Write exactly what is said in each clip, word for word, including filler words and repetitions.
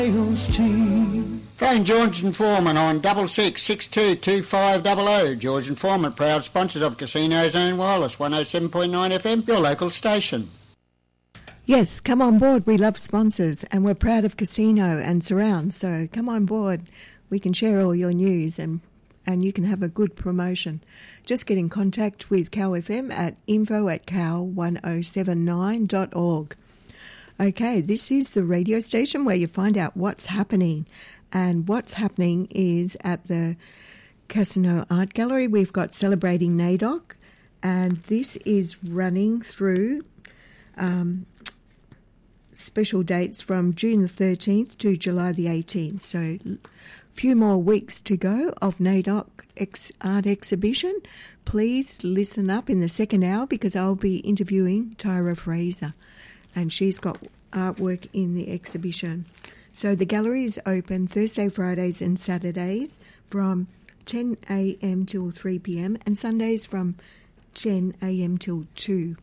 Phone George and Foreman on double six six two two five double oh. George and Foreman, proud sponsors of Casino Zone Wireless, one oh seven point nine F M, your local station. Yes, come on board. We love sponsors and we're proud of Casino and Surround. So come on board. We can share all your news and, and you can have a good promotion. Just get in contact with Cow F M at info at cow one oh seven nine dot org. Okay, this is the radio station where you find out what's happening. And what's happening is at the Casino Art Gallery, we've got Celebrating NAIDOC. And this is running through um, special dates from June the thirteenth to July the eighteenth. So a few more weeks to go of NAIDOC ex- art exhibition. Please listen up in the second hour because I'll be interviewing Tyra Fraser. And she's got artwork in the exhibition. So the gallery is open Thursday, Fridays and Saturdays from ten a.m. till three p.m. and Sundays from ten a.m. till two.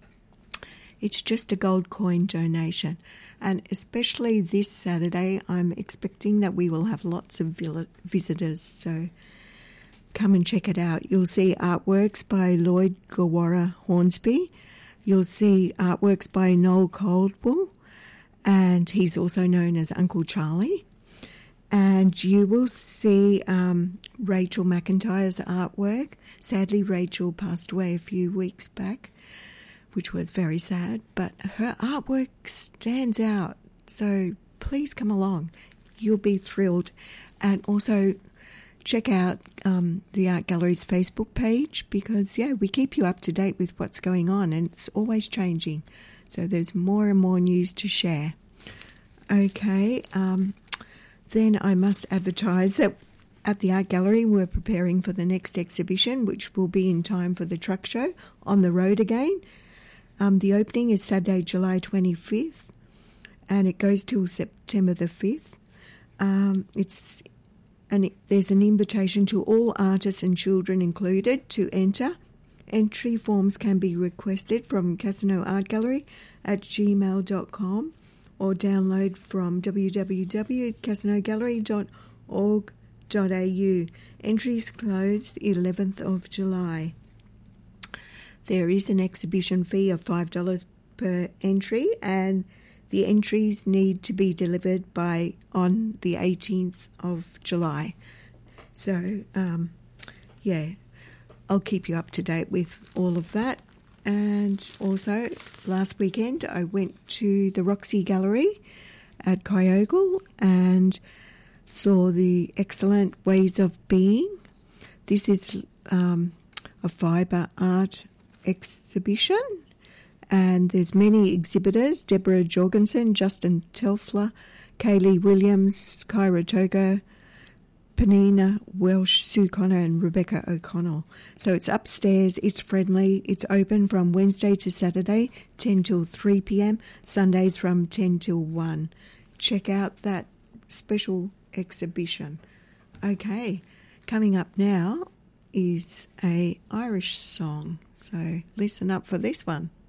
It's just a gold coin donation. And especially this Saturday, I'm expecting that we will have lots of visitors. So come and check it out. You'll see artworks by Lloyd Gawara Hornsby. You'll see artworks by Noel Caldwell, and he's also known as Uncle Charlie. And you will see um, Rachel McIntyre's artwork. Sadly, Rachel passed away a few weeks back, which was very sad, but her artwork stands out. So please come along. You'll be thrilled. And also check out um, the Art Gallery's Facebook page because, yeah, we keep you up to date with what's going on and it's always changing. So there's more and more news to share. Okay, um, then I must advertise that at the Art Gallery we're preparing for the next exhibition, which will be in time for the truck show on the road again. Um, the opening is Saturday, July twenty-fifth, and it goes till September the fifth. Um, it's and it, there's an invitation to all artists and children included to enter. Entry forms can be requested from Casino Art Gallery at gmail dot com or download from w w w dot casino gallery dot org dot a u. Entries close eleventh of July. There is an exhibition fee of five dollars per entry and the entries need to be delivered by on the eighteenth of July. So, um, yeah, I'll keep you up to date with all of that. And also, last weekend I went to the Roxy Gallery at Kyogle and saw the excellent Ways of Being. This is um, a fibre art exhibition. And there's many exhibitors, Deborah Jorgensen, Justin Telfler, Kaylee Williams, Kyra Togo, Panina Welsh, Sue Connor and Rebecca O'Connell. So it's upstairs, it's friendly, it's open from Wednesday to Saturday, ten till three p.m, Sundays from ten till one. Check out that special exhibition. Okay, coming up now is a Irish song, so listen up for this one.